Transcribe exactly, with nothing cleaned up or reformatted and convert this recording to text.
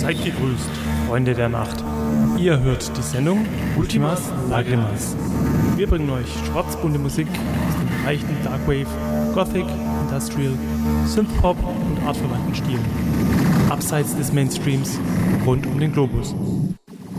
Seid gegrüßt, Freunde der Nacht. Ihr hört die Sendung Ultimas Lagrimas. Wir bringen euch schwarzbunte Musik aus den leichten Darkwave, Gothic, Industrial, Synthpop und artverwandten Stilen. Abseits des Mainstreams, rund um den Globus.